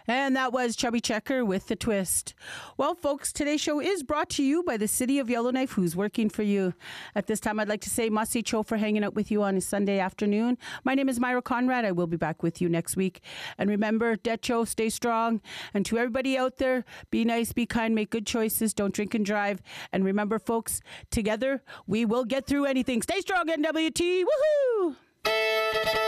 And that was Chubby Checker with The Twist. Well, folks, today's show is brought to you by the City of Yellowknife, who's working for you. At this time, I'd like to say Masi Cho for hanging out with you on a Sunday afternoon. My name is Myra Conrad. I will be back with you next week. And remember, Decho, stay strong. And to everybody out there, be nice, be kind, make good choices, don't drink and drive. And remember, folks, together, we will get through anything. Stay strong, NWT. Woohoo!